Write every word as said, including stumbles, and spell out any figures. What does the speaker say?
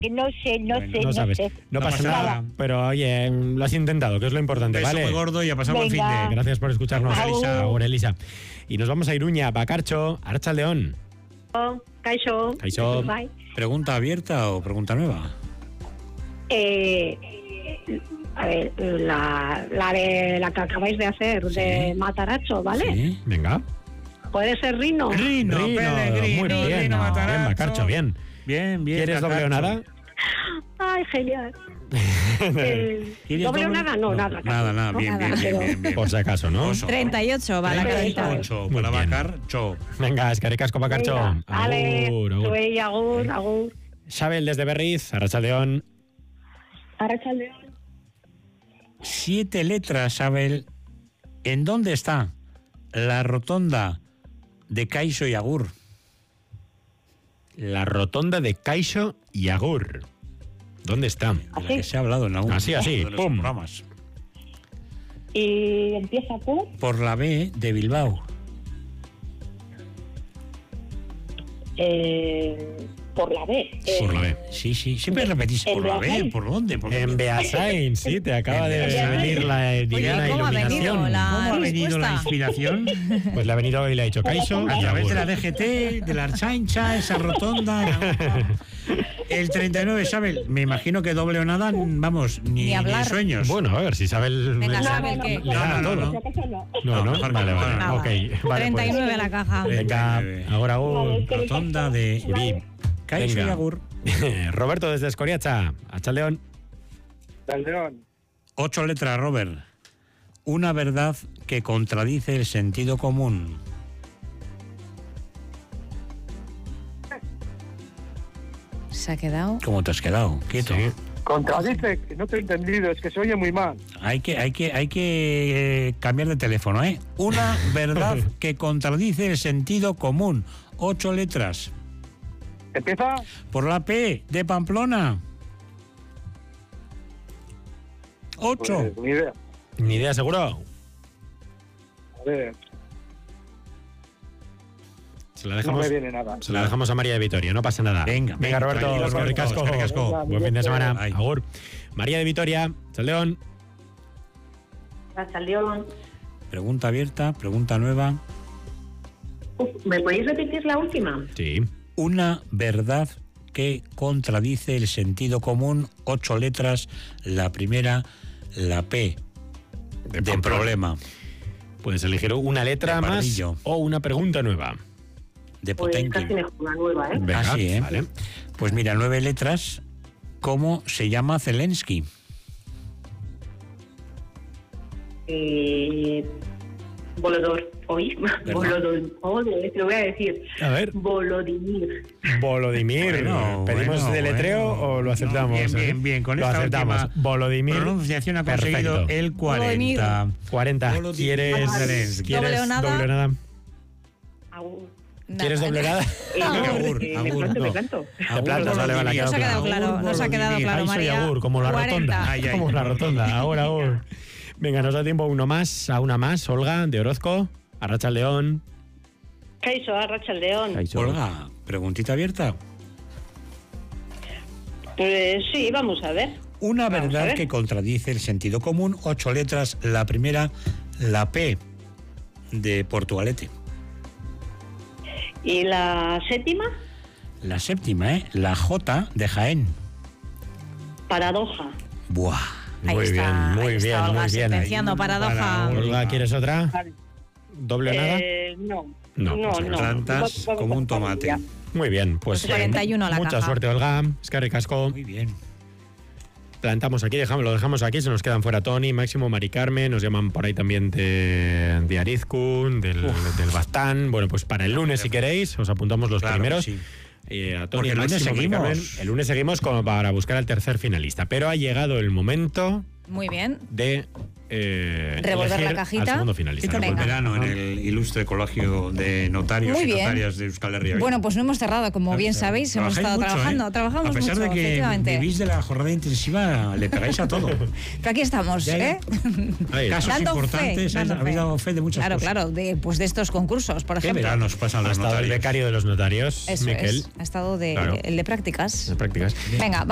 No sé, no Bueno, sé, No no, sabes. sé. No, No pasa pasa nada, nada. pero oye, lo has intentado, que es lo importante, Beso ¿vale? muy gordo y ya pasamos el fin Venga. de... Gracias por escucharnos, Agur. Elisa. Ahora, Elisa. Y nos vamos a Iruña, Bacarcho, Arratsaldeon. Kaixo. Kaixo. Bai. ¿Pregunta abierta o pregunta nueva? Eh, a ver, la, la de la que acabáis de hacer, de Sí. Mataracho, ¿vale? Sí. Venga. ¿Puede ser Rino? Rino, Rino, Pellegrino, muy bien, Rino bien, Matarazzo. Bacarcho, bien. Bien, bien. ¿Quieres doble o Bacarcho. nada? Ay, genial. Eh, ¿Quieres ¿Doble o doble? nada? No, nada. Nada, nada, No, bien, nada, bien, bien, pero- bien, bien. Por si acaso, ¿no? Oso. treinta y ocho va la carita. treinta y ocho Muy para bien. Bacarcho. Venga, escaricasco, Bacarcho. Venga, vale, Agur, agur. zuei, agur, agur. Xabel desde Berriz, Arratsaldeon. Arratsaldeon. Siete letras, Abel. ¿En dónde está la rotonda de Caixo y Agur? La rotonda de Caixo y Agur. ¿Dónde está? De la que se ha hablado en algún Así, así, de los pum. programas. Y empieza por Por la B de Bilbao. eh, por la B. Eh, Por la B. Sí, sí. Siempre repetís ¿En por la B. Beasain? ¿Por dónde? ¿Por En dónde? Beasain, sí, te acaba En de Beasain. venir la divina ¿cómo ha venido iluminación. la- ¿Cómo ha venido la respuesta? inspiración? Pues le ha venido y le ha dicho Caixo A y través de Agur. la D G T, de la Archancha, esa rotonda. la- El treinta y nueve, Isabel, me imagino que doble o nada, vamos, ni, Ni ni hablar. sueños. Bueno, a ver, si sabe el... Venga, le- Xabel, le ¿qué? da No, no, todo. no. No, no, No, mejor vale, no, vale, nada. ok. Vale, treinta y nueve pues, a la caja. venga, ahora Agur. Rotonda de Uri. Caixo y Venga. Agur. Roberto desde Escoriacha, Arratsaldeon. Caldeón. Ocho letras, Robert. Una verdad que contradice el sentido común. Se ha quedado. ¿Cómo te has quedado? Quieto. Sí. Contradice, que no te he entendido, es que se oye muy mal. Hay que, hay que, hay que eh, cambiar de teléfono, ¿eh? Una verdad que contradice el sentido común. Ocho letras. ¿Empieza? Por la P de Pamplona. Ocho. Pues ni idea. Ni idea, seguro. A ver, Se la no dejamos, me viene nada. se la dejamos a María de Vitoria, no pasa nada. Venga, venga, venga, Roberto, tranquilo, Roberto, escarricasco. escarricasco. Buen fin de semana. Ay. Agur. María de Vitoria, Arratsaldeon. Arratsaldeon. Pregunta abierta, pregunta nueva. ¿Me podéis repetir la última? Sí. Una verdad que contradice el sentido común. Ocho letras. La primera, la P De de Pamplona. problema. Puedes elegir una letra De más Pardillo. o una pregunta nueva. De Pues Potenki. casi mejor una nueva, ¿eh? Venga, Así, ¿eh? vale. Pues mira, nueve letras. ¿Cómo se llama Zelensky? Eh, Volodor. ¿Oí? Volodor. Oh, te lo voy a decir. A ver. Volodimir. Volodimir. Bueno, ¿Pedimos bueno, deletreo bueno. o lo aceptamos? No, bien, eh? bien, bien. Con lo esta aceptamos. última Volodimir. pronunciación ha conseguido Perfecto. el cuarenta. cuarenta. Volodimir ¿Quieres, Zelensky. ¿quieres ¿Doble o nada? doble o nada? Agur. ¿Quieres doble o nada? Eh, Agur, eh, agur, me planto, no. me planto. Te plantas, vale, vale, ha Nos quedado ha quedado claro. claro, nos ha quedado claro, Ahí soy María. Agur, como la cuarenta. rotonda. Ay, ay, como la como la rotonda. Ahora, Agur. Venga, nos da tiempo a uno más, a una más. Olga, de Orozco, Arratsaldeon. Kaixo, Arratsaldeon. Kaixo. Olga, preguntita abierta. Pues sí, vamos a ver. Una Vamos a verdad ver. que contradice el sentido común. Ocho letras. La primera, la P de Portugalete. ¿Y la séptima? La séptima, ¿eh? La J de Jaén. Paradoja. Buah. Ahí Muy está, bien, muy ahí está bien, Olga muy bien. sentenciando paradoja. Para Olga, ¿quieres otra? ¿Doble o nada? Eh, no. No, no, pues no. plantas Vamos como un a tomate. ya. Muy bien, pues cuarenta y uno a la mucha caja. suerte, Olga. Es que ricasco. Muy bien. Plantamos aquí, dejamos, lo dejamos aquí, se nos quedan fuera Tony, Máximo, Mari Carmen, nos llaman por ahí también de, de Arizcun, del, del Bastán. Bueno, pues para el lunes, si queréis, os apuntamos los Claro, primeros. sí. Eh, a Tony, Porque el lunes Máximo, Mari seguimos. Carmen. El lunes seguimos como para buscar al tercer finalista. Pero ha llegado el momento Muy bien. de eh, Revolver elegir la cajita. al segundo ¿Qué finalista. tal el Venga. verano en el ilustre colegio de notarios Muy y bien. notarias de Euskal Herria? Bueno, pues no hemos cerrado, como bien sabéis, hemos Trabajáis estado mucho, trabajando, ¿eh? trabajamos A pesar mucho, de que efectivamente. vivís de la jornada intensiva, le pegáis a todo. Pero aquí estamos, Ya, ya. ¿eh? Ahí está. Casos Dando fe, importantes, dando habéis fe. dado fe de muchas Claro, cosas. claro, de, pues de estos concursos, por ¿Qué ejemplo. veranos pasan Ha los estado el notarios? becario de los notarios, Eso Miquel, es, ha estado de, Claro. el de prácticas. de prácticas. Venga,